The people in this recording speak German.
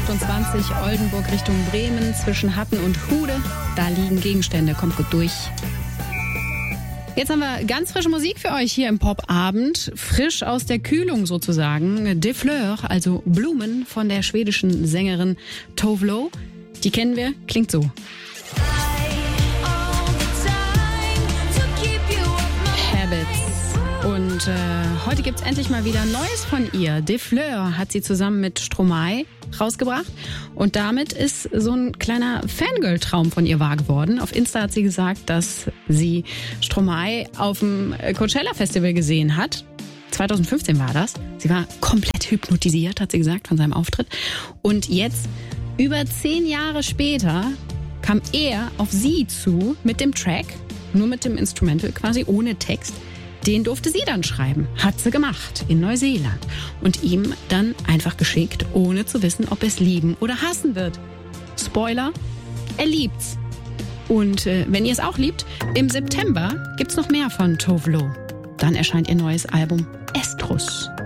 A28 Oldenburg Richtung Bremen zwischen Hatten und Hude. Da liegen Gegenstände, kommt gut durch. Jetzt haben wir ganz frische Musik für euch hier im Popabend. Frisch aus der Kühlung sozusagen. Des Fleurs, also Blumen von der schwedischen Sängerin Tove Lo. Die kennen wir, klingt so. Habits. Und heute gibt's endlich mal wieder Neues von ihr. Des Fleurs hat sie zusammen mit Stromae rausgebracht. Und damit ist so ein kleiner Fangirl-Traum von ihr wahr geworden. Auf Insta hat sie gesagt, dass sie Stromae auf dem Coachella-Festival gesehen hat. 2015 war das. Sie war komplett hypnotisiert, hat sie gesagt, von seinem Auftritt. Und jetzt, über 10 Jahre später, kam er auf sie zu mit dem Track, nur mit dem Instrumental quasi, ohne Text. Den durfte sie dann schreiben. Hat sie gemacht in Neuseeland. Und ihm dann einfach geschickt, ohne zu wissen, ob er es lieben oder hassen wird. Spoiler, er liebt's. Und wenn ihr es auch liebt, im September gibt's noch mehr von Tove Lo. Dann erscheint ihr neues Album Estrus.